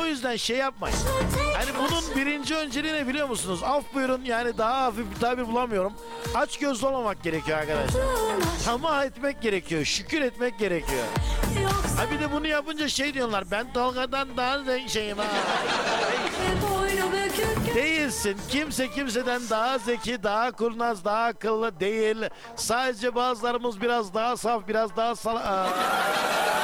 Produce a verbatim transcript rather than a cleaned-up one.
yüzden şey yapmayın. Hani bunun birinci önceliği ne biliyor musunuz? Af buyurun, yani daha hafif bir tabir bulamıyorum. Aç gözlü olmamak gerekiyor arkadaşlar. Tamah etmek gerekiyor. Şükür etmek gerekiyor. Ha bir de bunu yapınca şey diyorlar. Ben Tolga'dan daha şeyim ha. Değilsin. Kimse kimseden daha zeki, daha kurnaz, daha akıllı değil. Sadece bazılarımız biraz daha saf, biraz daha sal...